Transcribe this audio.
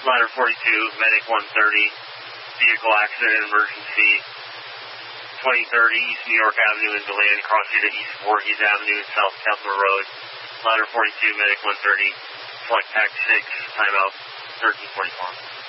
Ladder 42, medic 130, vehicle accident emergency, 2030 East New York Avenue in Deland, crossing to East Voorhees Avenue and South Kessler Road. Ladder 42, medic 130, select TAC 6, timeout 1344.